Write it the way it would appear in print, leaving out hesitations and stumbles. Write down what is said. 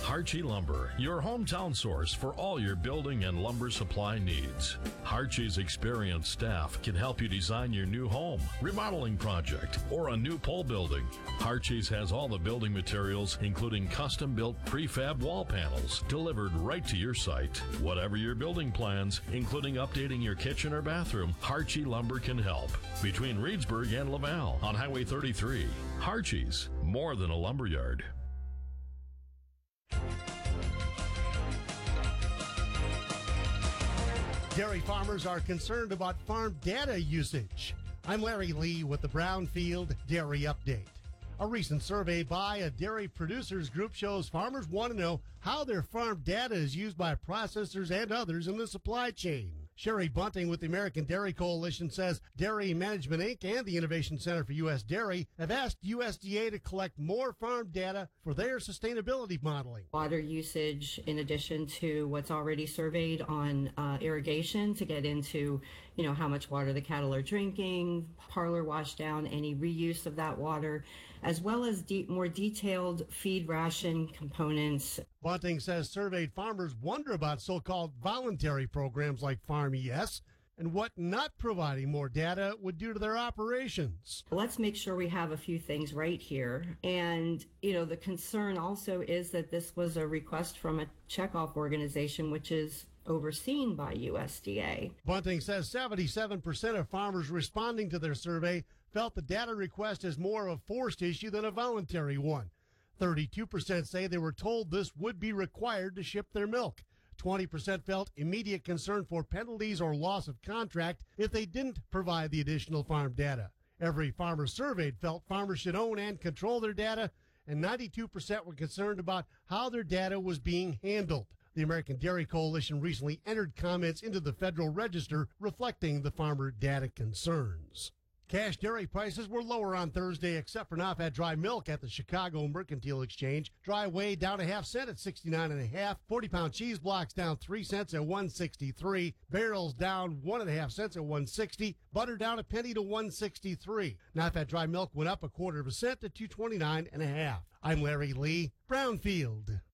Harchie Lumber, your hometown source for all your building and lumber supply needs. Harchie's experienced staff can help you design your new home, remodeling project, or a new pole building. Harchie's has all the building materials, including custom-built prefab wall panels, delivered right to your site. Whatever your building plans, including updating your kitchen or bathroom, Harchie Lumber can help. Between Reedsburg and Laval on Highway 33. Harchie's, more than a lumberyard. Dairy farmers are concerned about farm data usage. I'm Larry Lee with the Brownfield Dairy Update. A recent survey by a dairy producers group shows farmers want to know how their farm data is used by processors and others in the supply chain. Sherry Bunting with the American Dairy Coalition says Dairy Management Inc. and the Innovation Center for U.S. Dairy have asked USDA to collect more farm data for their sustainability modeling. Water usage, in addition to what's already surveyed on irrigation, to get into, how much water the cattle are drinking, parlor wash down, any reuse of that water, as well as more detailed feed ration components. Bunting says surveyed farmers wonder about so-called voluntary programs like Farm ES and what not providing more data would do to their operations. Let's make sure we have a few things right here. And, the concern also is that this was a request from a checkoff organization, which is overseen by USDA. Bunting says 77% of farmers responding to their survey felt the data request is more of a forced issue than a voluntary one. 32% say they were told this would be required to ship their milk. 20% felt immediate concern for penalties or loss of contract if they didn't provide the additional farm data. Every farmer surveyed felt farmers should own and control their data, and 92% were concerned about how their data was being handled. The American Dairy Coalition recently entered comments into the Federal Register reflecting the farmer data concerns. Cash dairy prices were lower on Thursday, except for non-fat dry milk at the Chicago Mercantile Exchange. Dry whey down a half cent at 69.5. 40-pound cheese blocks down 3 cents at 163. Barrels down 1.5 cents at 160. Butter down a penny to 163. Non-fat dry milk went up 1/4 cent to 229.5. I'm Larry Lee, Brownfield.